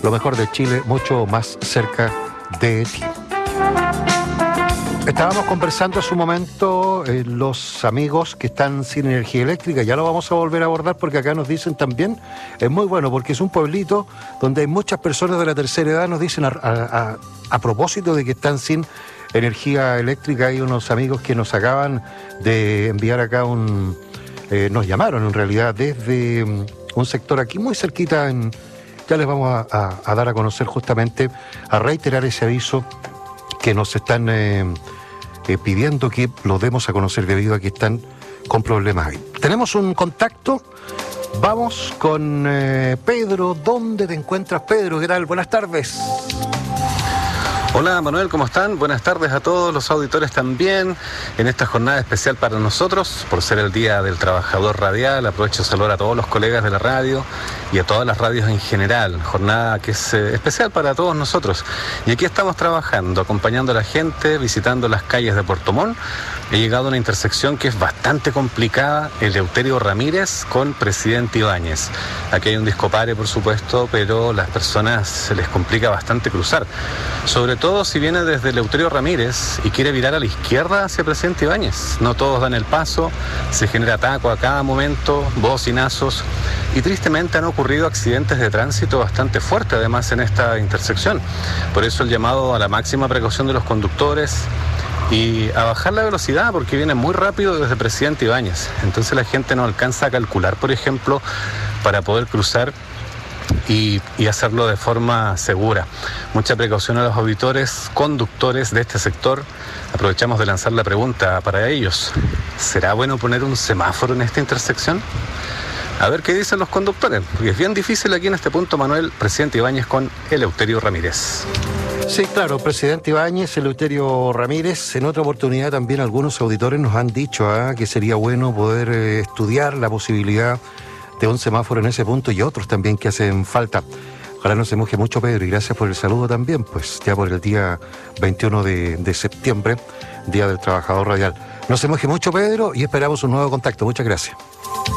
lo mejor de Chile, mucho más cerca de ti. Estábamos conversando hace un momento los amigos que están sin energía eléctrica, ya lo vamos a volver a abordar porque acá nos dicen también, es muy bueno porque es un pueblito donde hay muchas personas de la tercera edad, nos dicen a propósito de que están sin energía eléctrica. Hay unos amigos que nos acaban de enviar acá nos llamaron en realidad desde un sector aquí muy cerquita, ya les vamos a dar a conocer justamente, a reiterar ese aviso que nos están pidiendo que lo demos a conocer debido a que están con problemas ahí. Tenemos un contacto, vamos con Pedro. ¿Dónde te encuentras, Pedro? ¿Qué tal? Buenas tardes. Hola Manuel, ¿cómo están? Buenas tardes a todos los auditores también en esta jornada especial para nosotros, por ser el Día del Trabajador Radial. Aprovecho de saludar a todos los colegas de la radio y a todas las radios en general, jornada que es especial para todos nosotros. Y aquí estamos trabajando, acompañando a la gente, visitando las calles de Puerto Montt. He llegado a una intersección que es bastante complicada, Eleuterio Ramírez con Presidente Ibáñez. Aquí hay un discopare, por supuesto, pero las personas se les complica bastante cruzar. Sobre todo si viene desde Eleuterio Ramírez y quiere virar a la izquierda hacia Presidente Ibáñez. No todos dan el paso, se genera taco a cada momento, bocinazos, y tristemente han ocurrido accidentes de tránsito bastante fuertes además en esta intersección. Por eso el llamado a la máxima precaución de los conductores y a bajar la velocidad porque viene muy rápido desde Presidente Ibáñez. Entonces la gente no alcanza a calcular, por ejemplo, para poder cruzar y hacerlo de forma segura. Mucha precaución a los auditores, conductores de este sector. Aprovechamos de lanzar la pregunta para ellos. ¿Será bueno poner un semáforo en esta intersección? A ver qué dicen los conductores, porque es bien difícil aquí en este punto, Manuel, Presidente Ibáñez con Eleuterio Ramírez. Sí, claro, Presidente Ibáñez, Eleuterio Ramírez. En otra oportunidad también algunos auditores nos han dicho que sería bueno poder estudiar la posibilidad de un semáforo en ese punto y otros también que hacen falta. Ojalá no se moje mucho, Pedro, y gracias por el saludo también, pues ya por el día 21 de septiembre, Día del Trabajador Radial. No se moje mucho, Pedro, y esperamos un nuevo contacto. Muchas gracias.